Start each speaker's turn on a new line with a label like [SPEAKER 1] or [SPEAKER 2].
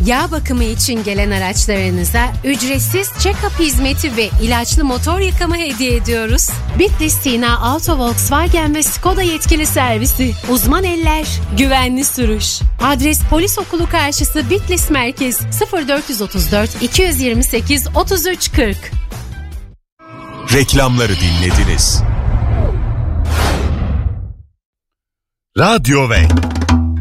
[SPEAKER 1] Yağ bakımı için gelen araçlarınıza ücretsiz check-up hizmeti ve ilaçlı motor yıkama hediye ediyoruz. Bitlis Sina Auto Volkswagen ve Skoda yetkili servisi. Uzman eller, güvenli sürüş. Adres Polis Okulu karşısı Bitlis Merkez 0434 228 3340.
[SPEAKER 2] Reklamları dinlediniz. Radyo ve